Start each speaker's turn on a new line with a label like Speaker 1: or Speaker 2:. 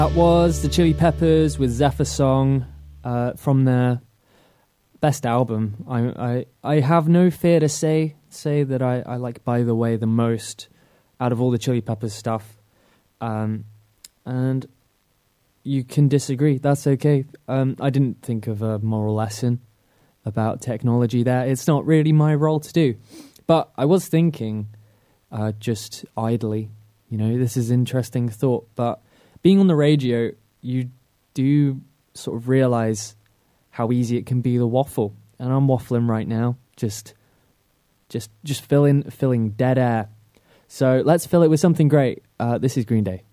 Speaker 1: That was the Chili Peppers with Zephyr Song from their best album. I have no fear to say that I like By the Way the most out of all the Chili Peppers stuff. And you can disagree. That's okay. I didn't think of a moral lesson about technology there. It's not really my role to do. But I was thinking, just idly, this is an interesting thought, but being on the radio, you do sort of realize how easy it can be to waffle. And I'm waffling right now, just filling dead air. So let's fill it with something great. This is Green Day.